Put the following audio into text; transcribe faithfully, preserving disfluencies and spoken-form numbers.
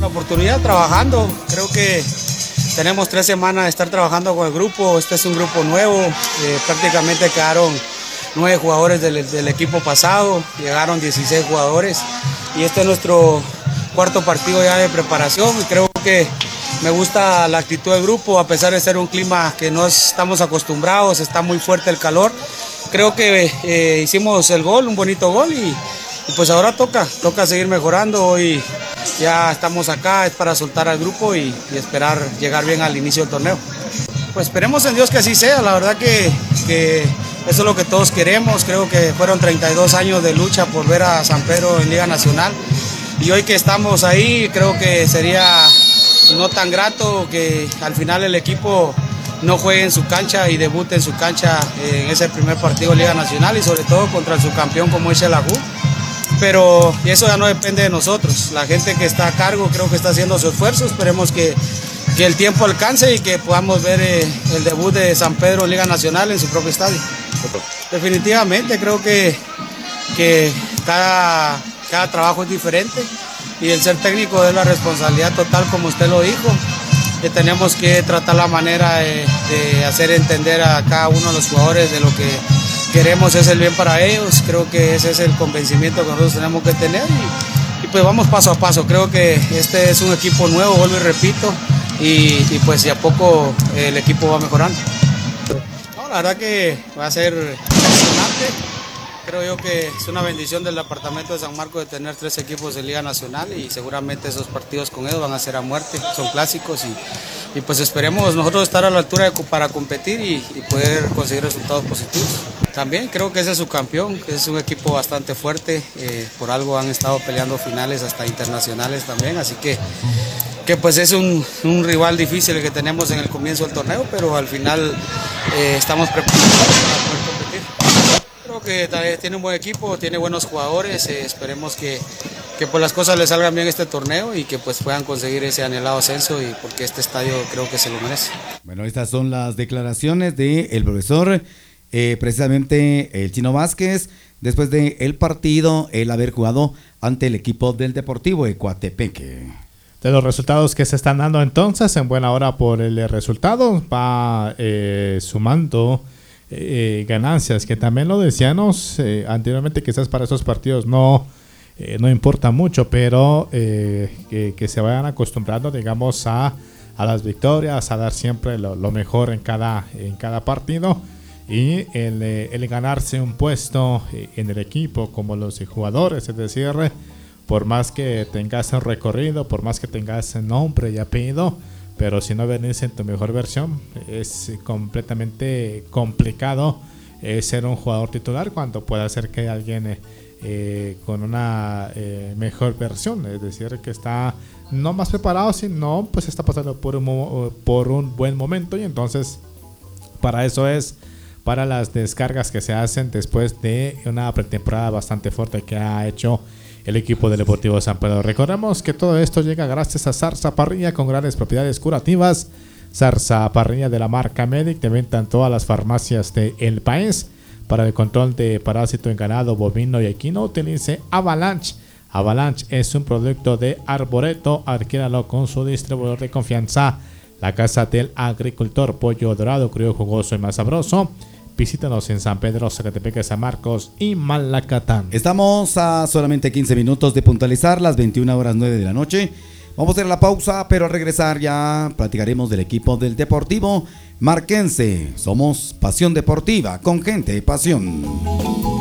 oportunidad trabajando. Creo que tenemos tres semanas de estar trabajando con el grupo. Este es un grupo nuevo. Eh, prácticamente quedaron nueve jugadores del, del equipo pasado. Llegaron dieciséis jugadores. Y este es nuestro cuarto partido ya de preparación. Y creo que me gusta la actitud del grupo, a pesar de ser un clima que no estamos acostumbrados. Está muy fuerte el calor. Creo que eh, hicimos el gol, un bonito gol. Y, y pues ahora toca, toca seguir mejorando. Hoy ya estamos acá, es para soltar al grupo y, y esperar llegar bien al inicio del torneo. Pues esperemos en Dios que así sea, la verdad que, que eso es lo que todos queremos. Creo que fueron treinta y dos años de lucha por ver a San Pedro en Liga Nacional. Y hoy que estamos ahí, creo que sería no tan grato que al final el equipo no juegue en su cancha y debute en su cancha en ese primer partido de Liga Nacional y sobre todo contra el subcampeón como es Xelajú. Pero eso ya no depende de nosotros. La gente que está a cargo creo que está haciendo su esfuerzo. Esperemos que, que el tiempo alcance y que podamos ver eh, el debut de San Pedro en Liga Nacional en su propio estadio. Definitivamente creo que, que cada, cada trabajo es diferente y el ser técnico es la responsabilidad total, como usted lo dijo. Que tenemos que tratar la manera de, de hacer entender a cada uno de los jugadores de lo que queremos es el bien para ellos. Creo que ese es el convencimiento que nosotros tenemos que tener y, y pues vamos paso a paso. Creo que este es un equipo nuevo, vuelvo y repito, y, y pues de a poco el equipo va mejorando. No, la verdad que va a ser emocionante. Creo yo que es una bendición del departamento de San Marcos de tener tres equipos de Liga Nacional y seguramente esos partidos con ellos van a ser a muerte, son clásicos y, y pues esperemos nosotros estar a la altura de, para competir y, y poder conseguir resultados positivos. También creo que ese es su campeón, que es un equipo bastante fuerte, eh, por algo han estado peleando finales hasta internacionales también, así que, que pues es un, un rival difícil el que tenemos en el comienzo del torneo, pero al final eh, estamos preparados para poder competir. Creo que tiene un buen equipo, tiene buenos jugadores, eh, esperemos que, que pues las cosas le salgan bien este torneo y que pues puedan conseguir ese anhelado ascenso y porque este estadio creo que se lo merece. Bueno, estas son las declaraciones del profesor, eh, precisamente el Chino Vázquez, después del partido, el haber jugado ante el equipo del Deportivo de Coatepeque. De los resultados que se están dando entonces, en buena hora por el resultado, va eh, sumando Eh, ganancias, que también lo decíamos eh, anteriormente, quizás para estos partidos no, eh, no importa mucho, pero eh, que, que se vayan acostumbrando, digamos, a, a las victorias, a dar siempre lo, lo mejor en cada, en cada partido y el, el ganarse un puesto en el equipo como los jugadores, es decir, por más que tengas un recorrido, por más que tengas nombre y apellido, pero si no venís en tu mejor versión, es completamente complicado eh, ser un jugador titular cuando pueda ser que alguien eh, eh, con una eh, mejor versión, es decir, que está no más preparado, sino pues está pasando por un, por un buen momento y entonces para eso es para las descargas que se hacen después de una pretemporada bastante fuerte que ha hecho el equipo del Deportivo San Pedro. Recordemos que todo esto llega gracias a Zarza Parrilla con grandes propiedades curativas. Zarza Parrilla de la marca Medic, de venta en todas las farmacias del país. Para el control de parásito en ganado, bovino y equino, utilice Avalanche. Avalanche es un producto de Arboreto. Adquiéralo con su distribuidor de confianza, la Casa del Agricultor. Pollo dorado, crudo, jugoso y más sabroso. Visítanos en San Pedro, Zacatepeque, San Marcos y Malacatán. Estamos a solamente quince minutos de puntualizar las veintiuna horas nueve de la noche. Vamos a hacer la pausa, pero al regresar ya platicaremos del equipo del Deportivo Marquense. Somos Pasión Deportiva, con gente de pasión.